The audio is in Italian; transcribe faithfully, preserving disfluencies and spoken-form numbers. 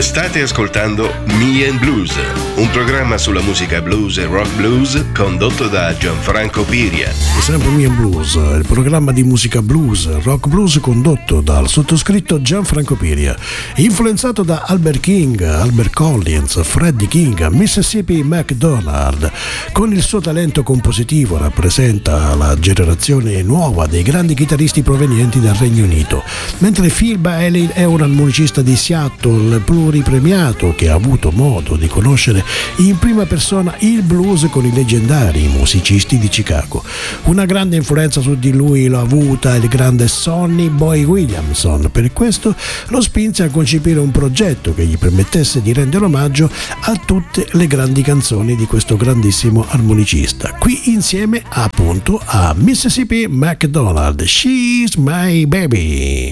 State ascoltando Me and Blues, un programma sulla musica blues e rock blues condotto da Gianfranco Piria. E sempre Me and Blues, il programma di musica blues, rock blues condotto dal sottoscritto Gianfranco Piria, influenzato da Albert King, Albert Collins, Freddie King, Mississippi MacDonald. Con il suo talento compositivo rappresenta la generazione nuova dei grandi chitarristi provenienti dal Regno Unito, mentre Phil Bailey è un armonicista di Seattle pluripremiato che ha avuto modo di conoscere in prima persona il blues con i leggendari musicisti di Chicago. Una grande influenza su di lui l'ha avuta il grande Sonny Boy Williamson, per questo lo spinse a concepire un progetto che gli permettesse di rendere omaggio a tutte le grandi canzoni di questo grandissimo armonicista, qui insieme appunto a Mississippi MacDonald, She's My Baby.